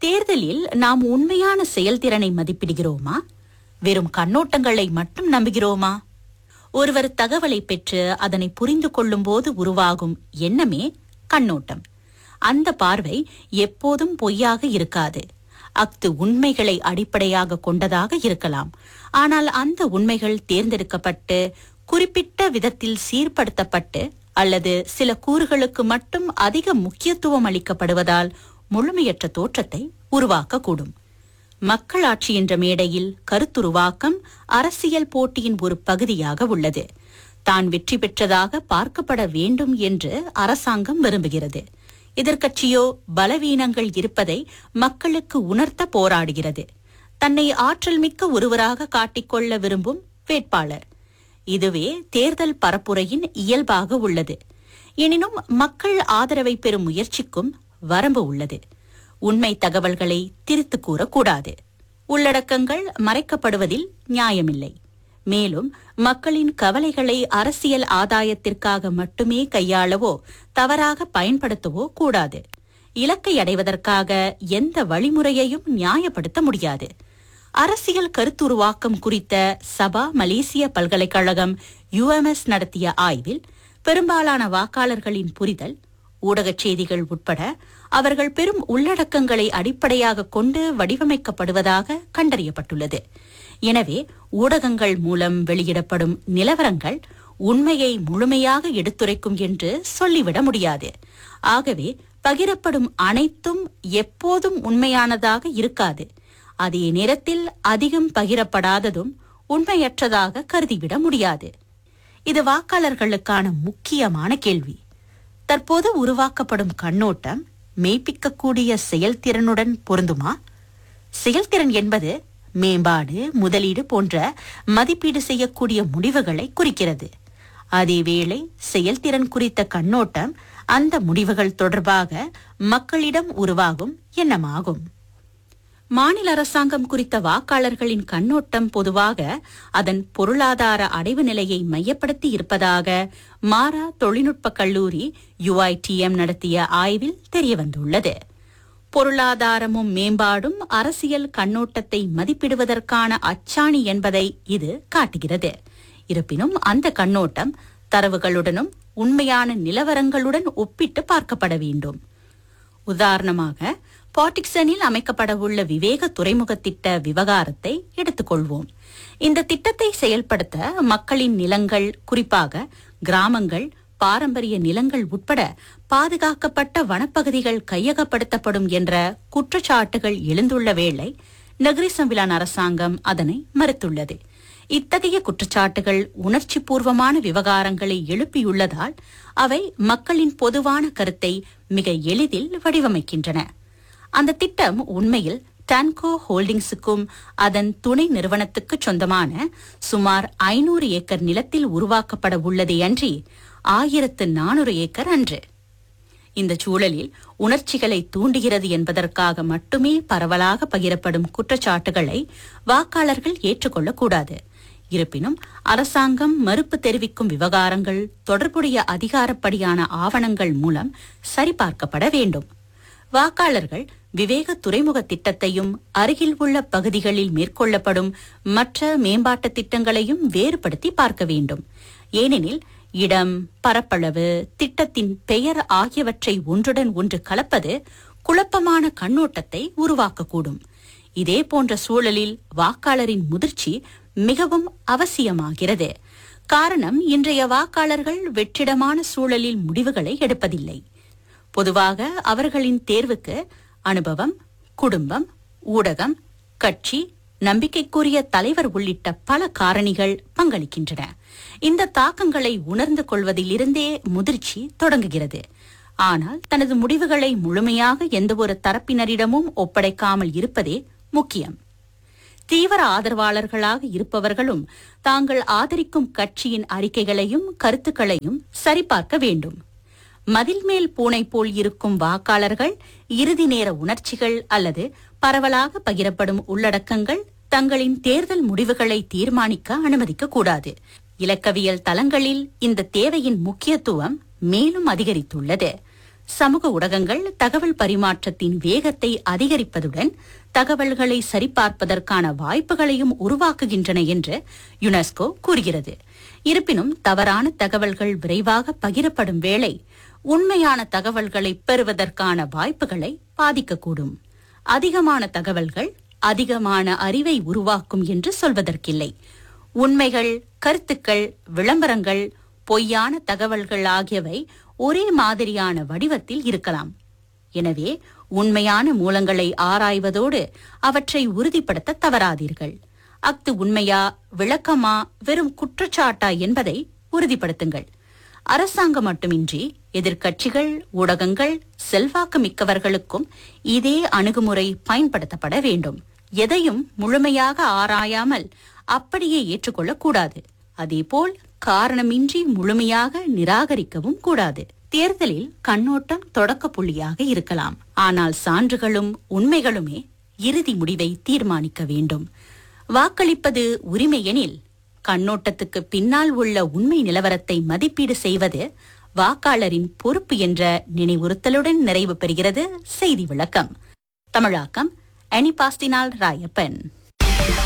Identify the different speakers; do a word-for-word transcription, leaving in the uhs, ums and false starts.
Speaker 1: தேர்தலில் நாம் உண்மையான செயல்திறனை மதிப்பிடுகிறோமா, வெறும் கண்ணோட்டங்களை மட்டும் நம்புகிறோமா? ஒருவர் தகவலை பெற்று அதனை புரிந்து கொள்ளும் போது உருவாகும் எண்ணமே கண்ணோட்டம். அந்த பார்வை எப்போதும் பொய்யாக இருக்காது. அஃது உண்மைகளை அடிப்படையாக கொண்டதாக இருக்கலாம். ஆனால் அந்த உண்மைகள் தேர்ந்தெடுக்கப்பட்டு குறிப்பிட்ட விதத்தில் சீர்படுத்தப்பட்டு அல்லது சில கூறுகளுக்கு மட்டும் அதிக முக்கியத்துவம் அளிக்கப்படுவதால் முழுமையற்ற தோற்றத்தை உருவாக்கக்கூடும். மக்களாட்சி என்ற மேடையில் கருத்துருவாக்கம் அரசியல் போட்டியின் ஒரு பகுதியாக உள்ளது. தான் வெற்றி பெற்றதாக பார்க்கப்பட வேண்டும் என்று அரசாங்கம் விரும்புகிறது. எதிர்க்கட்சியோ பலவீனங்கள் இருப்பதை மக்களுக்கு உணர்த்த போராடுகிறது. தன்னை ஆற்றல் மிக்க ஒருவராக காட்டிக்கொள்ள விரும்பும் வேட்பாளர். இதுவே தேர்தல் பரப்புரையின் இயல்பாக உள்ளது. எனினும் மக்கள் ஆதரவை பெறும் முயற்சிக்கும் வரம்பு உள்ளது. உண்மை தகவல்களை திரித்து கூறக்கூடாது. உள்ளடக்கங்கள் மறைக்கப்படுவதில் நியாயமில்லை. மேலும் மக்களின் கவலைகளை அரசியல் ஆதாயத்திற்காக மட்டுமே கையாளவோ தவறாக பயன்படுத்தவோ கூடாது. இலக்கை அடைவதற்காக எந்த வழிமுறையையும் நியாயப்படுத்த முடியாது. அரசியல் கருத்துருவாக்கம் குறித்த சபா மலேசிய பல்கலைக்கழகம் யுஎம்எஸ் நடத்திய ஆய்வில் பெரும்பாலான வாக்காளர்களின் புரிதல் ஊடகச் செய்திகள் உட்பட அவர்கள் பெரும் உள்ளடக்கங்களை அடிப்படையாக கொண்டு வடிவமைக்கப்படுவதாக கண்டறியப்பட்டுள்ளது. எனவே ஊடகங்கள் மூலம் வெளியிடப்படும் நிலவரங்கள் உண்மையை முழுமையாக எடுத்துரைக்கும் என்று சொல்லிவிட முடியாது. ஆகவே பகிரப்படும் அனைத்தும் எப்போதும் உண்மையானதாக இருக்காது. அதே நேரத்தில் அதிகம் பகிரப்படாததும் உண்மையற்றதாக கருதிவிட முடியாது. இது வாக்காளர்களுக்கான முக்கியமான கேள்வி. தற்போது உருவாக்கப்படும் கண்ணோட்டம் மெய்ப்பிக்கக்கூடிய செயல்திறனுடன் பொருந்துமா? செயல்திறன் என்பது மேம்பாடு, முதலீடு போன்ற மதிப்பீடு செய்யக்கூடிய முடிவுகளை குறிக்கிறது. அதேவேளை செயல்திறன் குறித்த கண்ணோட்டம் அந்த முடிவுகள் தொடர்பாக மக்களிடம் உருவாகும் எண்ணமாகும். மாநில அரசாங்கம் குறித்த வாக்காளர்களின் கண்ணோட்டம் பொதுவாக அதன் பொருளாதார அடைவு நிலையை மையப்படுத்தி இருப்பதாக மாரா தொழில்நுட்ப கல்லூரி யுஐடிஎம் நடத்திய ஆய்வில் தெரியவந்துள்ளது. பொருளாதாரமும் மேம்பாடும் அரசியல் கண்ணோட்டத்தை மதிப்பிடுவதற்கான அச்சாணி என்பதை இது காட்டுகிறது. இருப்பினும் அந்த கண்ணோட்டம் தரவுகளுடனும் உண்மையான நிலவரங்களுடன் ஒப்பிட்டு பார்க்கப்பட வேண்டும். உதாரணமாக, பாட்டிக்சனில் அமைக்கப்படவுள்ள விவேக துறைமுக திட்ட விவகாரத்தை எடுத்துக்கொள்வோம். இந்த திட்டத்தை செயல்படுத்த மக்களின் நிலங்கள், குறிப்பாக கிராமங்கள், பாரம்பரிய நிலங்கள் உட்பட பாதுகாக்கப்பட்ட வனப்பகுதிகள் கையகப்படுத்தப்படும் என்ற குற்றச்சாட்டுகள் எழுந்துள்ள வேளை நகரி சம்பிலான் அரசாங்கம் அதனை மறுத்துள்ளது. இத்தகைய குற்றச்சாட்டுகள் உணர்ச்சி பூர்வமான விவகாரங்களை எழுப்பியுள்ளதால் அவை மக்களின் பொதுவான கருத்தை மிக எளிதில் வடிவமைக்கின்றன. அந்த திட்டம் உண்மையில் டான்கோ ஹோல்டிங்ஸுக்கும் அதன் துணை நிறுவனத்துக்கு சொந்தமான சுமார் ஐநூறு ஏக்கர் நிலத்தில் உருவாக்கப்பட உள்ளதே அன்றி ஆயிரத்து நானூறு ஏக்கர் அன்று. இந்த சூழலில் உணர்ச்சிகளை தூண்டுகிறது என்பதற்காக மட்டுமே பரவலாக பகிரப்படும் குற்றச்சாட்டுகளை வாக்காளர்கள் ஏற்றுக்கொள்ளக்கூடாது. இருப்பினும் அரசாங்கம் மறுப்பு தெரிவிக்கும் விவகாரங்கள் தொடர்புடைய அதிகாரப்படியான ஆவணங்கள் மூலம் சரிபார்க்கப்பட வேண்டும். வாக்காளர்கள் விவேக துறைமுக திட்டத்தையும் அருகில் உள்ள பகுதிகளில் மேற்கொள்ளப்படும் மற்ற மேம்பாட்டு திட்டங்களையும் வேறுபடுத்தி பார்க்க வேண்டும். ஏனெனில் இடம், பரப்பளவு, திட்டத்தின் பெயர் ஆகியவற்றை ஒன்றுடன் ஒன்று கலப்பது குழப்பமான கண்ணோட்டத்தை உருவாக்கக்கூடும். இதே போன்ற சூழலில் வாக்காளரின் முதிர்ச்சி மிகவும் அவசியமாகிறது. காரணம், இன்றைய வாக்காளர்கள் வெற்றிடமான சூழலில் முடிவுகளை எடுப்பதில்லை. பொதுவாக அவர்களின் தேர்வுக்கு அனுபவம், குடும்பம், ஊடகம், கட்சி, நம்பிக்கைக்குரிய தலைவர் உள்ளிட்ட பல காரணிகள் பங்களிக்கின்றன. இந்த தாக்கங்களை உணர்ந்து கொள்வதிலிருந்தே முதிர்ச்சி தொடங்குகிறது. ஆனால் தனது முடிவுகளை முழுமையாக எந்தவொரு தரப்பினரிடமும் ஒப்படைக்காமல் இருப்பதே முக்கியம். தீவிர ஆதரவாளர்களாக இருப்பவர்களும் தாங்கள் ஆதரிக்கும் கட்சியின் அறிக்கைகளையும் கருத்துக்களையும் சரிபார்க்க வேண்டும். மதில் மேல் பூனை போல் இருக்கும் வாக்காளர்கள் இறுதி நேர உணர்ச்சிகள் அல்லது பரவலாக பகிரப்படும் உள்ளடக்கங்கள் தங்களின் தேர்தல் முடிவுகளை தீர்மானிக்க அனுமதிக்க கூடாது. இலக்கவியல் தளங்களில் இந்த தேவையின் முக்கியத்துவம் மேலும் அதிகரித்துள்ளது. சமூக ஊடகங்கள் தகவல் பரிமாற்றத்தின் வேகத்தை அதிகரிப்பதுடன் தகவல்களை சரிபார்ப்பதற்கான வாய்ப்புகளையும் உருவாக்குகின்றன என்று யுனெஸ்கோ கூறுகிறது. இருப்பினும் தவறான தகவல்கள் விரைவாக பகிரப்படும் வேளை உண்மையான தகவல்களை பெறுவதற்கான வாய்ப்புகளை பாதிக்கக்கூடும். அதிகமான தகவல்கள் அதிகமான அறிவை உருவாக்கும் என்று சொல்வதற்கில்லை. உண்மைகள், கருத்துக்கள், விளம்பரங்கள், பொய்யான தகவல்கள் ஆகியவை ஒரே மாதிரியான வடிவத்தில் இருக்கலாம். எனவே உண்மையான மூலங்களை ஆராய்வதோடு அவற்றை உறுதிப்படுத்த தவறாதீர்கள். அஃது உண்மையா, விளக்கமா, வெறும் குற்றச்சாட்டா என்பதை உறுதிப்படுத்துங்கள். அரசாங்கம் மட்டுமின்றி எதிர்க்கட்சிகள், ஊடகங்கள், செல்வாக்கு மிக்கவர்களுக்கும் இதே அணுகுமுறை பயன்படுத்தப்பட வேண்டும். எதையும் முழுமையாக ஆராயாமல் அப்படியே ஏற்றுக்கொள்ளக்கூடாது. அதேபோல் காரணமின்றி முழுமையாக நிராகரிக்கவும் கூடாது. தேர்தலில் கண்ணோட்டம் தொடக்க புள்ளியாக இருக்கலாம். ஆனால் சான்றுகளும் உண்மைகளுமே இறுதி முடிவை தீர்மானிக்க வேண்டும். வாக்களிப்பது உரிமை எனில் கண்ணோட்டத்துக்கு பின்னால் உள்ள உண்மை நிலவரத்தை மதிப்பீடு செய்வது வாக்காளரின் பொறுப்பு என்ற நினைவுறுத்தலுடன் நிறைவு பெறுகிறது செய்தி விளக்கம். தமிழாக்கம் அனிபாஸ்டினால் ராயப்பன்.